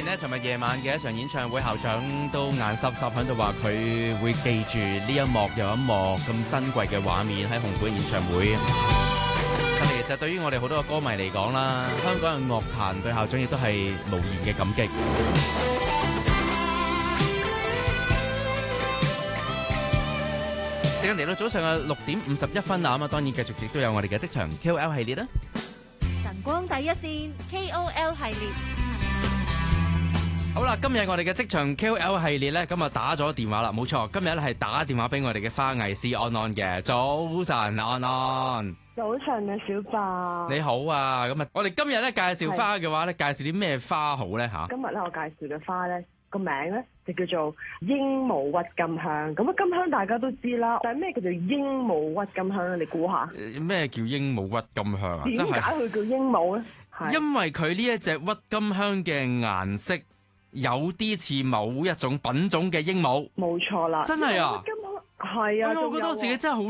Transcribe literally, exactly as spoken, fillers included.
呢，尋日夜晚嘅一場演唱會，校長都眼濕濕喺度話佢會記住呢一幕又一幕咁珍貴嘅畫面喺紅館演唱會。但係其實對於我哋好多嘅歌迷嚟講啦，香港嘅樂壇對校長亦都係無言嘅感激。時間嚟到早上嘅六點五十一分啦，咁啊當然繼續亦都有我哋嘅職場 K O L 系列啦。 晨光第一線 K O L 系列。 好啦，今日我哋嘅職場 K O L 系列咧，咁啊打咗電話啦，冇錯，今日咧係打電話俾我哋嘅花藝師安安嘅。早晨，安安。 早晨啊，小白。 你好啊，咁啊，我哋今日咧介紹花嘅話咧，介紹啲咩花好咧吓？ 今日咧我介紹嘅花咧個名咧就叫做鸚鵡鬱金香。咁啊，金香大家都知啦，但係咩叫做鸚鵡鬱金香咧？你估下？ 咩叫鸚鵡鬱金香啊？ 點解佢叫鸚鵡咧？ 因為佢呢一隻鬱金香嘅顏色有啲似某一種品種嘅鸚鵡。 冇錯啦。 真係啊！ 鬱金香係啊， 我覺得我自己真係好